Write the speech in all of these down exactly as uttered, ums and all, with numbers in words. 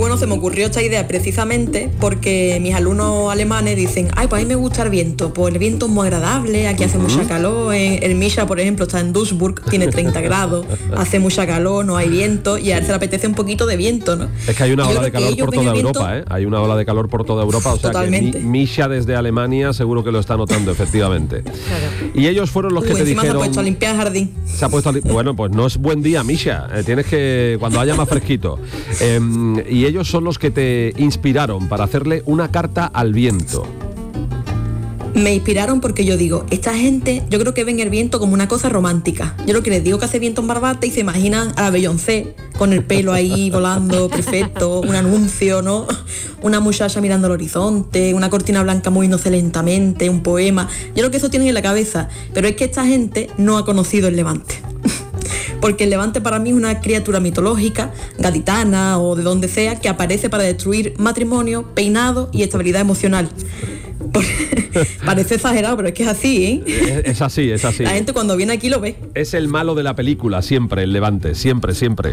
Bueno, se me ocurrió esta idea precisamente porque mis alumnos alemanes dicen, ay, pues a mí me gusta el viento, pues el viento es muy agradable, aquí hace mucha calor, en, el Misha, por ejemplo, está en Duisburg, tiene treinta grados, hace mucha calor, no hay viento, y a él se le apetece un poquito de viento, ¿no? Es que hay una ola de calor por toda Europa, ¿eh? Hay una ola de calor por toda Europa, o sea Totalmente. que Mi- Misha desde Alemania seguro que lo está notando, efectivamente. Claro. Y ellos fueron los Uh, que te encima dijeron... se ha puesto a limpiar el jardín. Se ha puesto a li- Bueno, pues no es buen día, Misha. Eh, tienes que... Cuando haya más fresquito. Eh, y ellos son los que te inspiraron para hacerle una carta al viento. Me inspiraron porque yo digo, esta gente, yo creo que ven el viento como una cosa romántica. Yo lo que les digo que hace viento en Barbate y se imaginan a la Beyoncé con el pelo ahí volando, perfecto, un anuncio, ¿no? Una muchacha mirando al horizonte, una cortina blanca moviéndose lentamente, un poema. Yo creo que eso tienen en la cabeza, pero es que esta gente no ha conocido el Levante. Porque el Levante para mí es una criatura mitológica, gaditana o de donde sea, que aparece para destruir matrimonio, peinado y estabilidad emocional. Parece exagerado, pero es que es así, ¿eh? Es, es así, es así. La gente cuando viene aquí lo ve. Es el malo de la película, siempre, el Levante, siempre, siempre.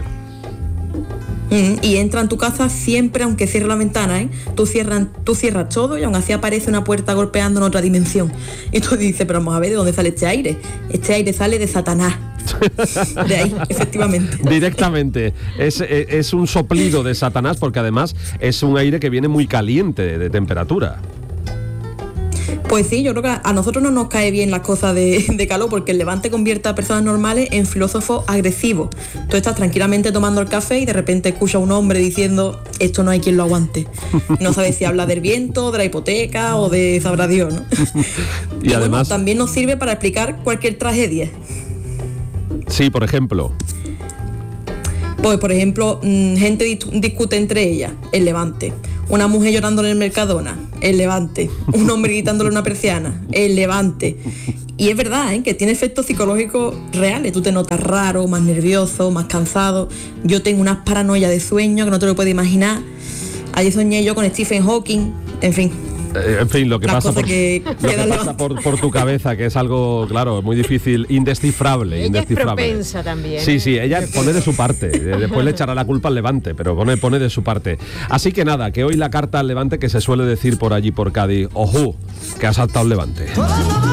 Mm, y entra en tu casa siempre, aunque cierre la ventana, ¿eh? Tú cierras, tú cierras todo y aún así aparece una puerta golpeando en otra dimensión. Y tú dices, pero vamos a ver, ¿de dónde sale este aire? Este aire sale de Satanás. De ahí, efectivamente. Directamente. Es, es, es un soplido de Satanás porque además es un aire que viene muy caliente de, de temperatura. Pues sí, yo creo que a nosotros no nos cae bien las cosas de, de calor porque el Levante convierte a personas normales en filósofos agresivos. Tú estás tranquilamente tomando el café y de repente escuchas a un hombre diciendo esto no hay quien lo aguante. No sabes si habla del viento, de la hipoteca o de sabrá Dios, ¿no? Y, y además bueno, también nos sirve para explicar cualquier tragedia. Sí, por ejemplo. Pues, por ejemplo, mmm, gente dis- discute entre ellas, el Levante. Una mujer llorando en el Mercadona, el Levante. Un hombre gritándole a una persiana, el Levante. Y es verdad, ¿eh? Que tiene efectos psicológicos reales. Tú te notas raro, más nervioso, más cansado. Yo tengo unas paranoias de sueño que no te lo puedes imaginar. Ayer soñé yo con Stephen Hawking, en fin. Eh, en fin, lo que Las pasa, cosas por, que lo que quedan pasa por, por tu cabeza, que es algo, claro, muy difícil, indescifrable. Ella indescifrable. es propensa también. Sí, ¿eh? sí, ella pone de su parte. Después le echará la culpa al Levante, pero pone, pone de su parte. Así que nada, que hoy la carta al Levante que se suele decir por allí, por Cádiz, ojú, que ha saltado el Levante.